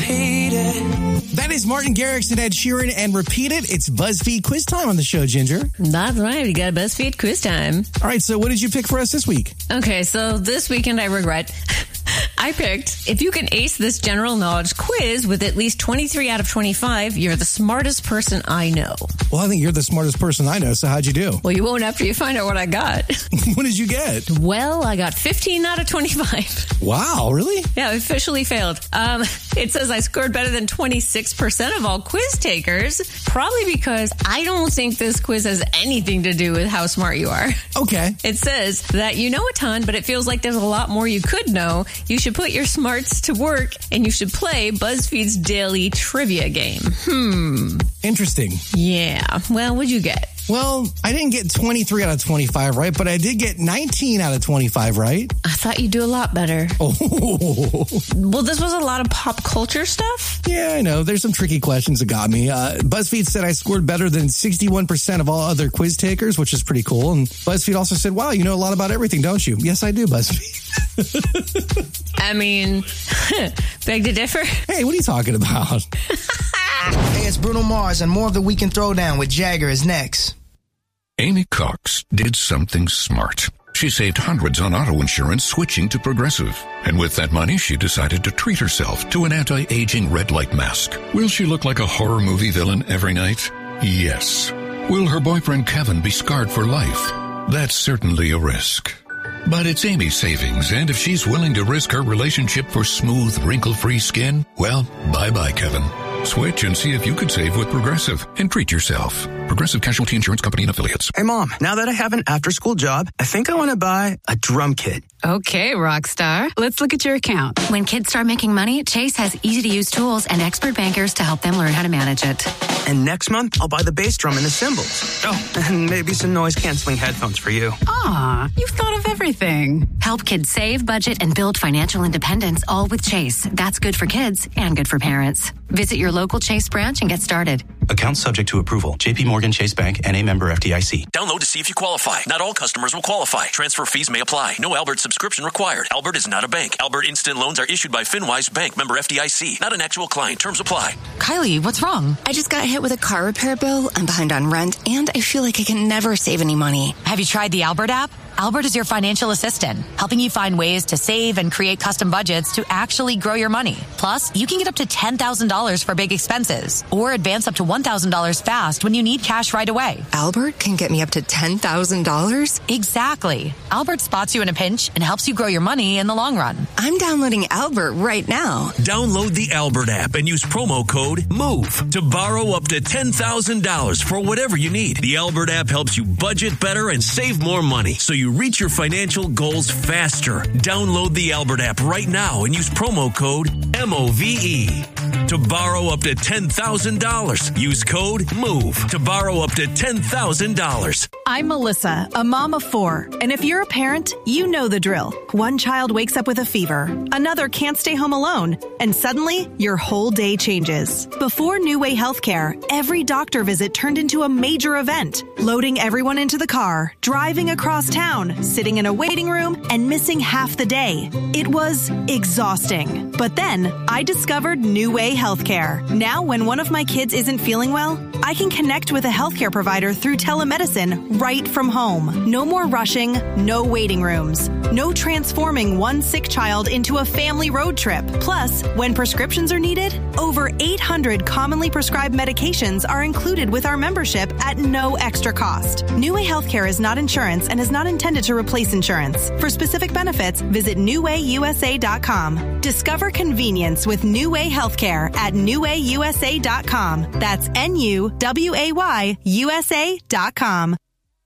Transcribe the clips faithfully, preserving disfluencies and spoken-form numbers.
repeat it. That is Martin Garrix and Ed Sheeran and Repeat It. It's BuzzFeed quiz time on the show, Ginger. That's right. We got BuzzFeed quiz time. All right, so what did you pick for us this week? Okay, so this weekend I regret. I picked, if you can ace this general knowledge quiz with at least twenty-three out of twenty-five, you're the smartest person I know. Well, I think you're the smartest person I know, so how'd you do? Well, you won't after you find out what I got. What did you get? Well, I got fifteen out of twenty-five. Wow, really? Yeah, I officially failed. Um, it says I scored better than twenty-six percent of all quiz takers, probably because I don't think this quiz has anything to do with how smart you are. Okay. It says that you know a ton, but it feels like there's a lot more you could know. You should put your smarts to work, and you should play BuzzFeed's daily trivia game. Hmm. Interesting. Yeah. Well, what'd you get? Well, I didn't get twenty-three out of twenty-five right, but I did get nineteen out of twenty-five right. I thought you'd do a lot better. Oh. Well, this was a lot of pop culture stuff. Yeah, I know. There's some tricky questions that got me. Uh, BuzzFeed said I scored better than sixty-one percent of all other quiz takers, which is pretty cool. And BuzzFeed also said, wow, you know a lot about everything, don't you? Yes, I do, BuzzFeed. I mean, beg to differ. Hey, what are you talking about? Hey, it's Bruno Mars, and more of the Weekend Throwdown with Jagger is next. Amy Cox did something smart. She saved hundreds on auto insurance switching to Progressive. And with that money, she decided to treat herself to an anti-aging red light mask. Will she look like a horror movie villain every night? Yes. Will her boyfriend Kevin be scarred for life? That's certainly a risk. But it's Amy's savings, and if she's willing to risk her relationship for smooth, wrinkle-free skin, well, bye-bye, Kevin. Switch and see if you could save with Progressive and treat yourself. Progressive Casualty Insurance Company and Affiliates. Hey, Mom, now that I have an after-school job, I think I want to buy a drum kit. Okay, Rockstar. Let's look at your account. When kids start making money, Chase has easy-to-use tools and expert bankers to help them learn how to manage it. And next month, I'll buy the bass drum and the cymbals. Oh, and maybe some noise-canceling headphones for you. Aw, you've thought of everything. Help kids save, budget, and build financial independence, all with Chase. That's good for kids and good for parents. Visit your local Chase branch and get started. Account subject to approval. J P Morgan Chase Bank and a member F D I C. Download to see if you qualify. Not all customers will qualify. Transfer fees may apply. No Albert subscription required. Albert is not a bank. Albert Instant Loans are issued by FinWise Bank, member F D I C. Not an actual client. Terms apply. Kylie, what's wrong? I just got hit with a car repair bill. I'm behind on rent, and I feel like I can never save any money. Have you tried the Albert app? Albert is your financial assistant, helping you find ways to save and create custom budgets to actually grow your money. Plus, you can get up to ten thousand dollars for big expenses or advance up to one thousand dollars fast when you need cash right away. Albert can get me up to ten thousand dollars? Exactly. Albert spots you in a pinch and helps you grow your money in the long run. I'm downloading Albert right now. Download the Albert app and use promo code MOVE to borrow up to ten thousand dollars for whatever you need. The Albert app helps you budget better and save more money so you reach your financial goals faster. Download the Albert app right now and use promo code M O V E to borrow up to ten thousand dollars. Use code MOVE to borrow up to ten thousand dollars. I'm Melissa, a mom of four. And if you're a parent, you know the drill. One child wakes up with a fever. Another can't stay home alone. And suddenly, your whole day changes. Before New Way Healthcare, every doctor visit turned into a major event. Loading everyone into the car, driving across town, sitting in a waiting room, and missing half the day. It was exhausting. But then, I discovered New Way Healthcare. Now, when one of my kids isn't feeling well, I can connect with a healthcare provider through telemedicine right from home. No more rushing, no waiting rooms. No transforming one sick child into a family road trip. Plus, when prescriptions are needed, over eight hundred commonly prescribed medications are included with our membership at no extra cost. New Way Healthcare is not insurance and is not intended to replace insurance. For specific benefits, visit new way U S A dot com. Discover convenience with New Way Healthcare at new way U S A dot com. That's N U W A Y U S A dot com.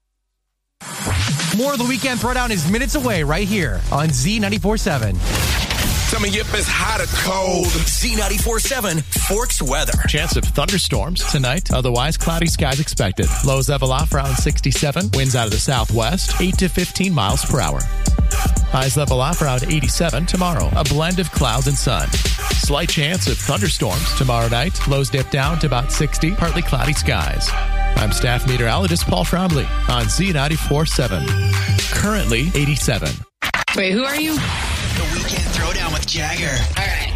More of the Weekend Throwdown is minutes away right here on Z ninety-four point seven. Tell me if it's hot or cold. Z ninety-four point seven Forks weather. Chance of thunderstorms tonight. Otherwise, cloudy skies expected. Lows level off around sixty-seven. Winds out of the southwest, eight to fifteen miles per hour. Highs level off around eighty-seven tomorrow. A blend of clouds and sun. Slight chance of thunderstorms tomorrow night. Lows dip down to about sixty. Partly cloudy skies. I'm staff meteorologist Paul Trombley on Z ninety-four point seven. Currently eighty-seven. Wait, who are you? The Weekend Throwdown with Jagger. All right.